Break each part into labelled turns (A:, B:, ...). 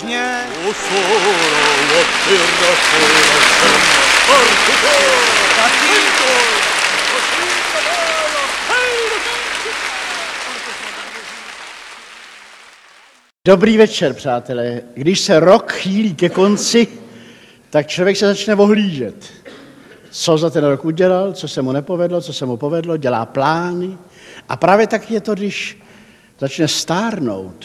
A: pěkně.
B: Dobrý večer, přátelé. Když se rok chýlí ke konci, tak člověk se začne ohlížet. Co za ten rok udělal, co se mu nepovedlo, co se mu povedlo, dělá plány. A právě tak je to, když začne stárnout.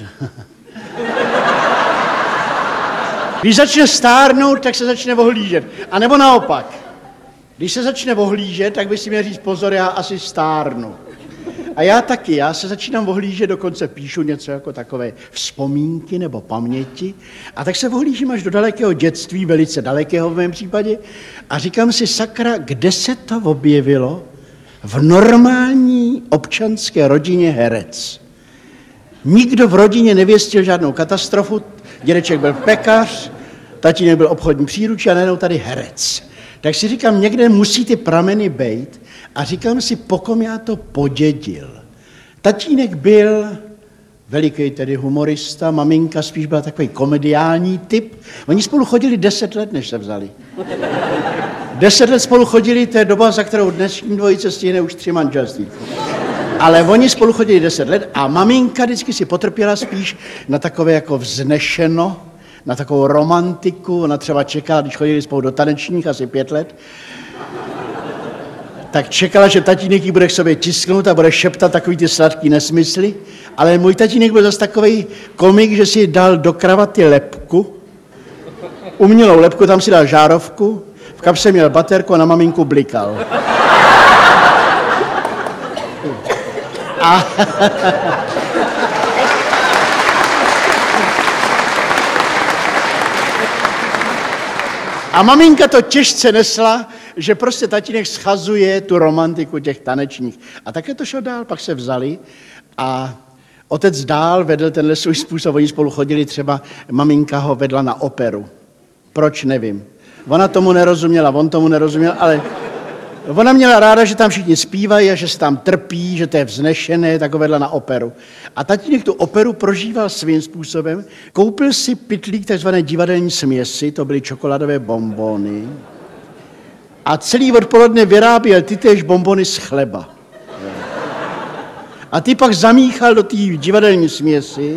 B: Když začne stárnout, tak se začne ohlížet. A nebo naopak. Když se začne ohlížet, tak by si měl říct pozor, já asi stárnu. A já taky, já se začínám ohlížet, dokonce píšu něco jako takové vzpomínky nebo paměti. A tak se ohlížím až do dalekého dětství, velice dalekého v mém případě. A říkám si, sakra, kde se to objevilo v normální občanské rodině herec? Nikdo v rodině nevěstil žádnou katastrofu, dědeček byl pekař, tatínek byl obchodní příručí a najednou tady herec. Tak si říkám, někde musí ty prameny bejt a říkám si, po kom já to podědil. Tatínek byl veliký tedy humorista, maminka spíš byla takový komediální typ. Oni spolu chodili 10 let, než se vzali. 10 let spolu chodili, to je doba, za kterou dnešní dvojice stihne už 3 manželství. Ale oni spolu chodili 10 let a maminka vždycky si potrpěla spíš na takové jako vznešeno, na takovou romantiku. Ona třeba čekala, když chodili spolu do tanečních asi 5 let, tak čekala, že tatínek jí bude k sobě tisknout a bude šeptat takový ty sladký nesmysly. Ale můj tatínek byl zase takový komik, že si dal do kravaty lebku, umělou lebku, tam si dal žárovku, v kapse měl baterku a na maminku blikal. A maminka to těžce nesla, že prostě tatínek schazuje tu romantiku těch tanečních. A také to šlo dál, pak se vzali a otec dál vedl tenhle svůj způsob. Oni spolu chodili třeba, maminka ho vedla na operu. Proč, nevím. Ona tomu nerozuměla, on tomu nerozuměl, ale ona měla ráda, že tam všichni zpívají a že se tam trpí, že to je vznešené, tak ho vedla na operu. A tatínek tu operu prožíval svým způsobem. Koupil si pytlík takzvané divadelní směsi, to byly čokoládové bonbony. A celý odpoledne vyráběl tytéž bonbony z chleba. A ty pak zamíchal do té divadelní směsi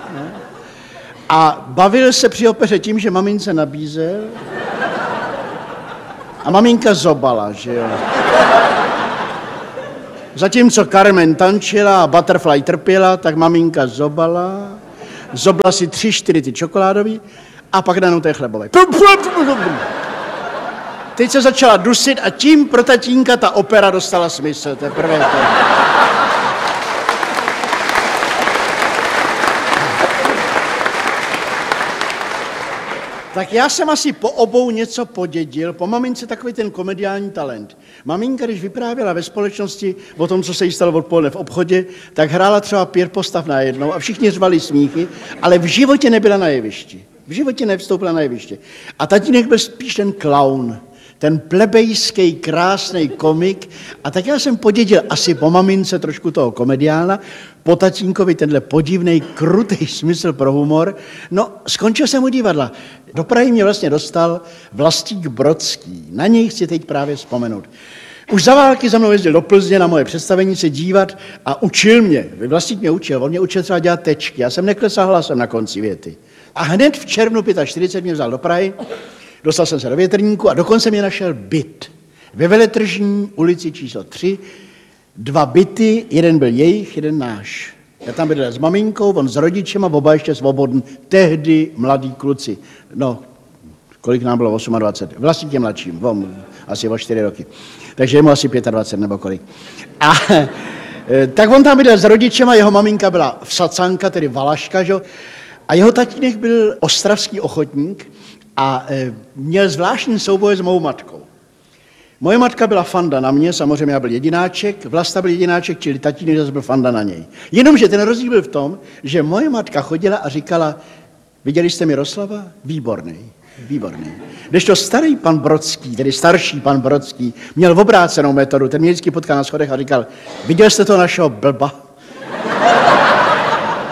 B: a bavil se při opeře tím, že mamince nabízel. A maminka zobala, že jo. Zatímco Carmen tančila a Butterfly trpěla, tak maminka zobla si 3-4 ty čokoládový a pak najednou té chlebové. Teď se začala dusit a tím pro tatínka ta opera dostala smysl, to je prvé to. Tak já jsem asi po obou něco podědil, po mamince takový ten komediální talent. Maminka, když vyprávěla ve společnosti o tom, co se jí stalo odpoledne v obchodě, tak hrála třeba 5 postav najednou a všichni řvali smíchy, ale v životě nebyla na jevišti. V životě nevstoupila na jeviště. A tatínek byl spíš ten klaun, ten plebejský, krásný komik. A tak já jsem podědil asi po mamince trošku toho komediána, po tatínkovi tenhle podivnej, krutý smysl pro humor. No, skončil jsem u divadla. Do Prahy mě vlastně dostal Vlastík Brodský. Na něj chci teď právě vzpomenout. Už za války za mnou jezdil do Plzně na moje představení se dívat a učil mě. Vlastík mě učil, on mě učil třeba dělat tečky. Já jsem neklesal hlasem na konci věty. A hned v červnu 45 mě vzal do Prahy, dostal jsem se do Větrníku a dokonce mě našel byt. Ve Veletržní ulici číslo 3, 2 byty, jeden byl jejich, jeden náš. Já tam bydlel s maminkou, on s rodičema, oba ještě svobodný, tehdy mladí kluci. No, kolik nám bylo, 28, vlastně těm mladším, asi o 4 roky. Takže je mu asi 25 nebo kolik. A tak on tam bydlel s rodičema, jeho maminka byla vsacanka, tedy valaška, že? A jeho tatínek byl ostravský ochotník a měl zvláštní souboj s mou matkou. Moje matka byla fanda na mě, samozřejmě já byl jedináček, Vlasta byl jedináček, čili tatínek zase byl fanda na něj. Jenomže ten rozdíl byl v tom, že moje matka chodila a říkala, viděli jste Miroslava? Výborný, výborný. Kdežto starý pan Brodský, tedy starší pan Brodský, měl obrácenou metodu, ten mě vždycky potkal na schodech a říkal, viděl jste to našeho blba? V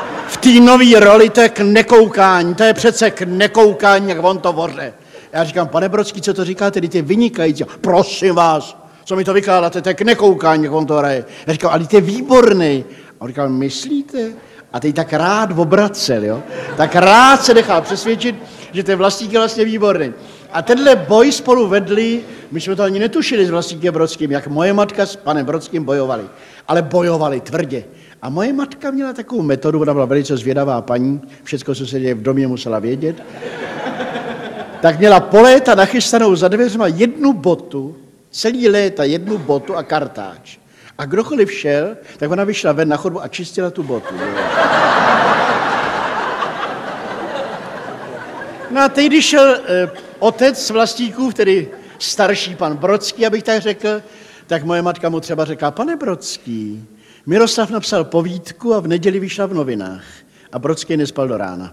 B: té nový roli, to je k nekoukání, to je přece k nekoukání, jak on to voře. Já říkám, pane Brodský, co to říkáte, ty vynikající. Prosím vás, co mi to vykládáte, to je k nekoukání, jak on to hraje. Já říkám, ale ty je výborný. A on říkal, myslíte? A teď tak rád obracel, jo? Tak rád se nechal přesvědčit, že ten Vlastík je vlastně výborný. A tenhle boj spolu vedli, my jsme to ani netušili s Vlastíkem Brodským, jak moje matka s panem Brodským bojovali. Ale bojovali tvrdě. A moje matka měla takovou metodu, ona byla velice zvědavá paní, všecko, co se děje v domě, musela vědět. Tak měla po léta nachystanou za dveřma jednu botu, celý léta jednu botu a kartáč. A kdokoliv šel, tak ona vyšla ven na chodbu a čistila tu botu. No a teď, když šel otec Vlastíkův, tedy starší pan Brodský, abych tak řekl, tak moje matka mu třeba řekla, pane Brodský, Miroslav napsal povídku a v neděli vyšla v novinách. A Brodský nespal do rána.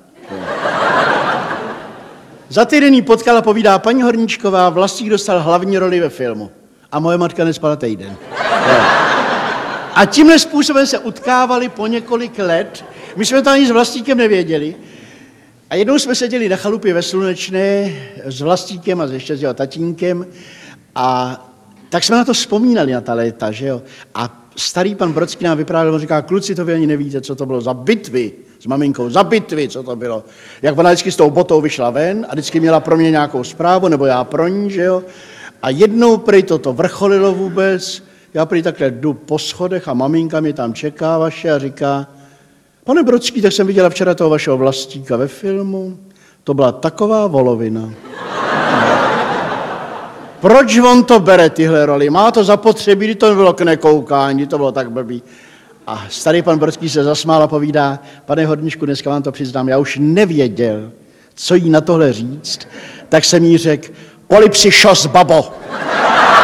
B: Za týden jí potkala, povídá, paní Horníčková, Vlastík dostal hlavní roli ve filmu. A moje matka nespala týden. A tímhle způsobem se utkávali po několik let. My jsme to ani s Vlastíkem nevěděli. A jednou jsme seděli na chalupě ve Slunečné s Vlastíkem a ještě s jeho tatínkem. A tak jsme na to vzpomínali, na ta léta, že jo. A starý pan Brodský nám vyprávěl, on říká, kluci, to vy ani nevíte, co to bylo za bitvy s maminkou, za bitvy, co to bylo. Jak ona vždycky s tou botou vyšla ven a vždycky měla pro mě nějakou zprávu, nebo já pro ní, že jo. A jednou prý toto vrcholilo vůbec, já prý takhle jdu po schodech a maminka mě tam čeká vaše a říká, pane Brodský, tak jsem viděla včera toho vašeho Vlastíka ve filmu, to byla taková volovina. Proč on to bere, tyhle roli? Má to zapotřebí, to bylo k nekoukání, to bylo tak blbý. A starý pan Brodský se zasmál a povídá, pane Horníčku, dneska vám to přiznám, já už nevěděl, co jí na tohle říct, tak jsem jí řekl, polipsi šos, babo.